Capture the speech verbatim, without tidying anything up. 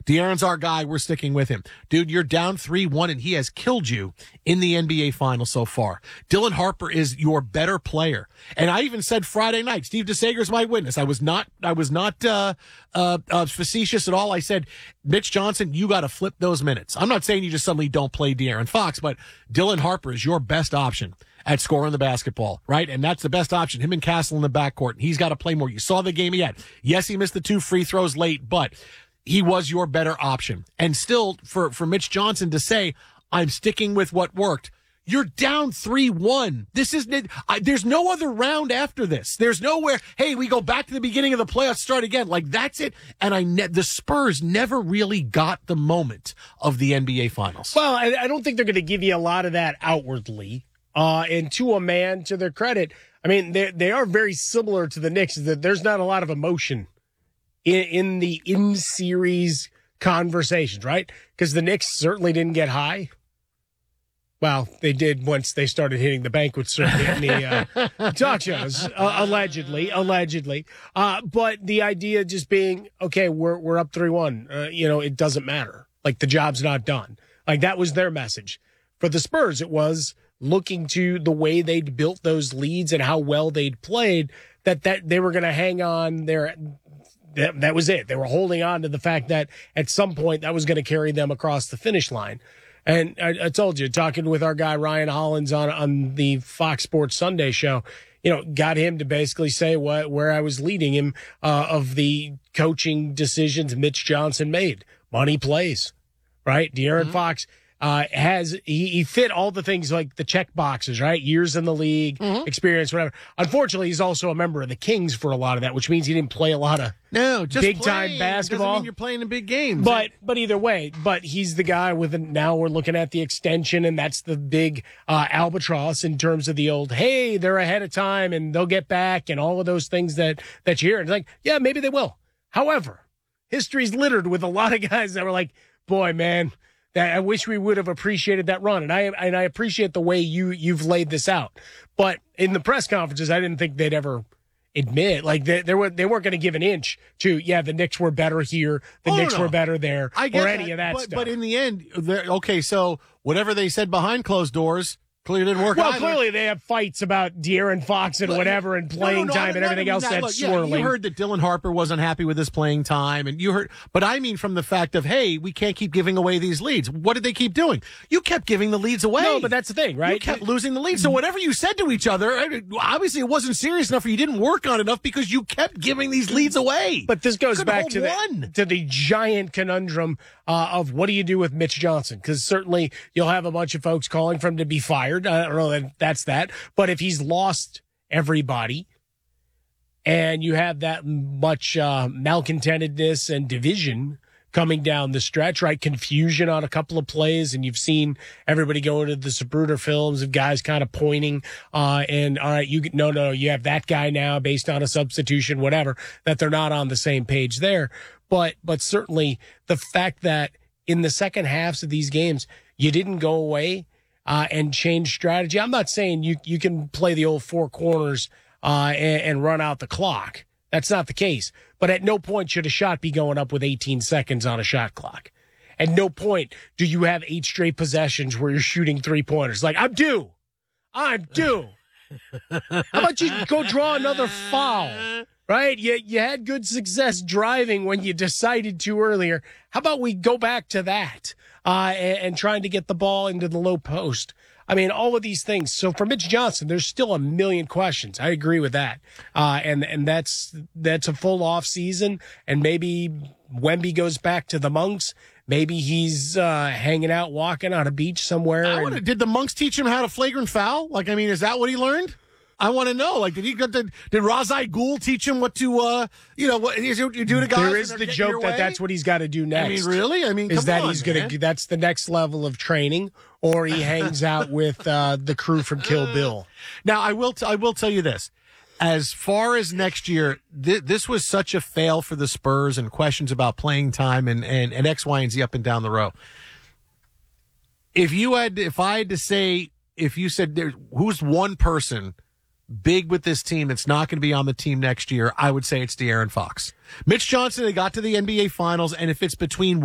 De'Aaron's our guy. We're sticking with him. Dude, you're down three one, and he has killed you in the N B A Finals so far. Dylan Harper is your better player. And I even said Friday night, Steve DeSager's my witness. I was not I was not uh, uh, uh, facetious at all. I said, Mitch Johnson, you got to flip those minutes. I'm not saying you just suddenly don't play De'Aaron Fox, but Dylan Harper is your best option at scoring the basketball, right? And that's the best option. Him and Castle in the backcourt. He's got to play more. You saw the game he had. Yes, he missed the two free throws late, but he was your better option. And still, for, for Mitch Johnson to say, I'm sticking with what worked, you're down three one. This is I, there's no other round after this. There's nowhere, hey, we go back to the beginning of the playoffs, start again. Like, that's it. And I ne- the Spurs never really got the moment of the N B A Finals. Well, I, I don't think they're going to give you a lot of that outwardly. Uh, and to a man, to their credit, I mean, they they are very similar to the Knicks, that there's not a lot of emotion in, in the in-series conversations, right? Because the Knicks certainly didn't get high. Well, they did once they started hitting the banquet circuit in the uh, talk shows, uh, allegedly, allegedly. Uh, but the idea just being, okay, we're we're up three one. Uh, you know, it doesn't matter. Like, the job's not done. Like, that was their message. For the Spurs, it was looking to the way they'd built those leads and how well they'd played, that, that they were going to hang on their that, that was it. They were holding on to the fact that at some point that was going to carry them across the finish line. And I, I told you, talking with our guy Ryan Hollins on on the Fox Sports Sunday show, you know, got him to basically say what where I was leading him uh, of the coaching decisions Mitch Johnson made. Money plays, right? De'Aaron mm-hmm. Fox uh, has he, he fit all the things, like the check boxes, right? Years in the league, mm-hmm. experience, whatever. Unfortunately, he's also a member of the Kings for a lot of that, which means he didn't play a lot of no just big time basketball. Doesn't mean you're playing in big games, but but either way, but he's the guy with. A, now we're looking at the extension, and that's the big uh, albatross in terms of the old. Hey, they're ahead of time, and they'll get back, and all of those things that that you hear. And it's like, yeah, maybe they will. However, history's littered with a lot of guys that were like, boy, man. That I wish we would have appreciated that run, and I and I appreciate the way you you've laid this out. But in the press conferences, I didn't think they'd ever admit, like they they, were, they weren't going to give an inch to, yeah, the Knicks were better here, the oh, Knicks no. were better there, I get or that, any of that but, stuff. But in the end, okay, so whatever they said behind closed doors clearly didn't work. Well, either. Clearly they have fights about De'Aaron Fox and whatever, and playing no, no, no, time and everything else that. that's Look, swirling. Yeah, you heard that Dylan Harper wasn't happy with his playing time, and you heard, but I mean from the fact of, hey, we can't keep giving away these leads. What did they keep doing? You kept giving the leads away. No, but that's the thing, right? You kept losing the lead. So whatever you said to each other, obviously it wasn't serious enough, or you didn't work on it enough because you kept giving these leads away. But this goes back to one. the, to the giant conundrum uh, of what do you do with Mitch Johnson? Because certainly you'll have a bunch of folks calling for him to be fired. I don't know that that's that. But if he's lost everybody and you have that much uh, malcontentedness and division coming down the stretch, right? Confusion on a couple of plays, and you've seen everybody go into the Zapruder films of guys kind of pointing uh, and, all right, you no, no, you have that guy now based on a substitution, whatever, that they're not on the same page there. But, but certainly the fact that in the second halves of these games, you didn't go away Uh, and change strategy. I'm not saying you you can play the old four corners uh, and, and run out the clock. That's not the case. But at no point should a shot be going up with eighteen seconds on a shot clock. At no point do you have eight straight possessions where you're shooting three-pointers. Like, I'm due. I'm due. How about you go draw another foul? Right? You, you had good success driving when you decided to earlier. How about we go back to that? Uh, and, and trying to get the ball into the low post. I mean, all of these things. So for Mitch Johnson, there's still a million questions. I agree with that. Uh, and, and that's, that's a full off season. And maybe Wemby goes back to the Monks. Maybe he's, uh, hanging out, walking on a beach somewhere. I wanna, did the Monks teach him how to flagrant foul? Like, I mean, is that what he learned? I want to know. Like, did he? Did, did Razai Ghul teach him what to, uh, you know, what you do to guys? There is the joke that that's what he's got to do next. I mean, really? I mean, is come that on, he's going to? That's the next level of training, or he hangs out with uh, the crew from Kill Bill. Now, I will. T- I will tell you this. As far as next year, th- this was such a fail for the Spurs, and questions about playing time and, and, and X, Y, and Z up and down the row. If you had, if I had to say, if you said, there, who's one person big with this team that's not going to be on the team next year, I would say it's De'Aaron Fox. Mitch Johnson, they got to the N B A Finals, and if it's between